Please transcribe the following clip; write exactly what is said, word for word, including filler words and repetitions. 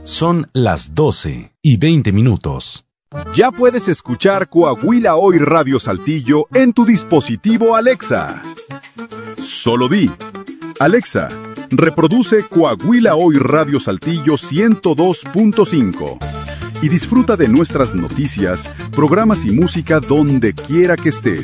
Son las doce y veinte minutos. Ya puedes escuchar Coahuila Hoy Radio Saltillo en tu dispositivo Alexa. Solo di: Alexa, reproduce Coahuila Hoy Radio Saltillo ciento dos punto cinco y disfruta de nuestras noticias, programas y música donde quiera que estés.